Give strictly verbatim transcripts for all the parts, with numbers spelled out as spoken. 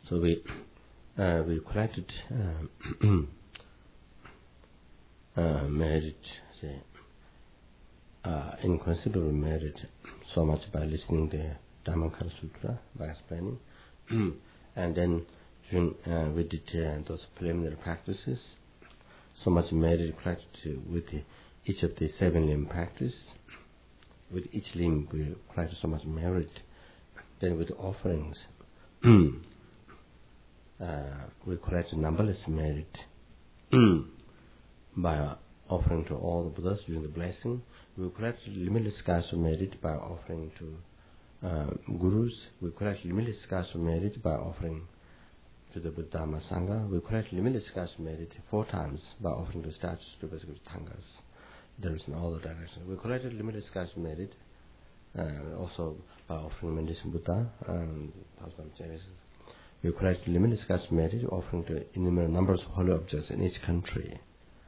So we uh, we collected um, uh, merit, say, uh, inconsiderable merit, so much by listening to the Dhammapada Sutra, by explaining, and then uh, we did uh, those preliminary practices. So much merit collected with the, each of the seven limb practice. With each limb we collected so much merit. Then with offerings, uh, we collected numberless merit by offering to all the Buddhas during the blessing. We collected limitless scars of merit by offering to uh, gurus. We collected limitless scars of merit by offering to the Buddha Dhamma Sangha. We collect limitless scars of merit four times by offering to statues to basically Tangas. There is in all the directions. We collected limitless scars of merit uh, also by offering Medicine Buddha and we collect limitless scars of merit offering to innumerable numbers of holy objects in each country.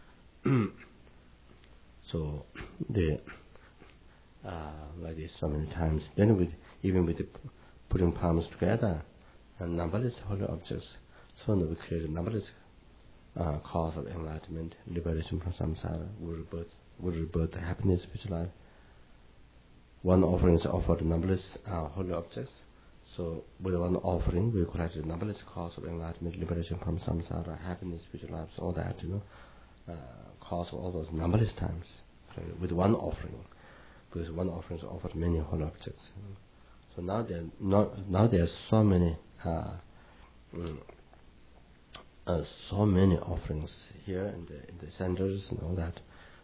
So the uh, like this so many times. Then with even with the putting palms together and numberless holy objects, so that we create numberless uh, cause of enlightenment, liberation from samsara, would rebirth, would rebirth the happiness, spiritual life. One offering is offered numberless uh, holy objects. So with one offering, we collected numberless cause of enlightenment, liberation from samsara, happiness, spiritual life, all that, you know, uh, cause of all those numberless times with one offering, because one offering is offered many holy objects. So now there, not, now there are so many, uh, mm, uh, so many offerings here in the in the centers and all that.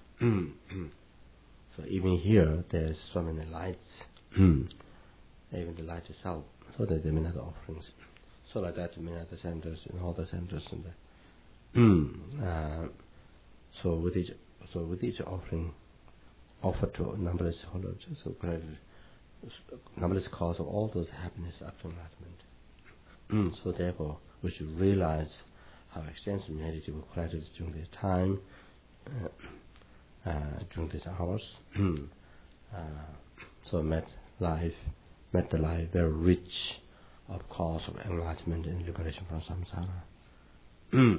So even here, there's so many lights, even the light itself. So that there are many other offerings. So like that, many other centers in all the centers and the. uh, so with each, so with each offering offered to numberless holy objects, so created numberless cause of all those happiness up to enlightenment. So therefore, we should realize how extensive merit we collected during this time, uh, uh, during these hours. uh, so met life, met the life very rich of cause of enlightenment and liberation from samsara.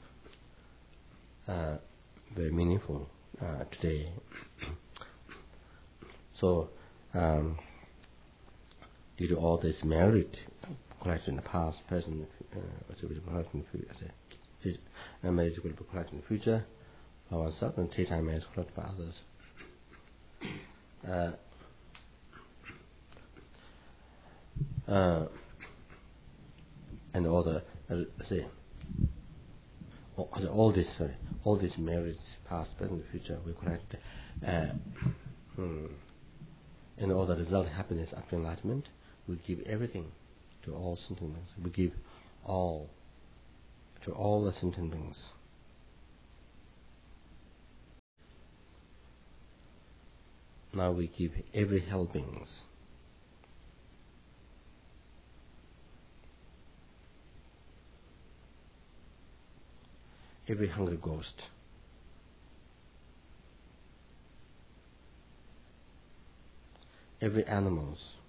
uh, very meaningful uh, today. So, um, due to all this merit collected in the past, present, uh, will be collected in the future, and merit will be collected in the future by oneself, and tea time merit collected by others. Uh, uh, and all the, uh, say, all, all this, sorry, all these merits, past, present, future, we collected. Uh, hmm, and all the result happiness after enlightenment, we give everything to all sentient beings. We give all to all the sentient beings. Now we give every hell beings. Every hungry ghost. Every animals.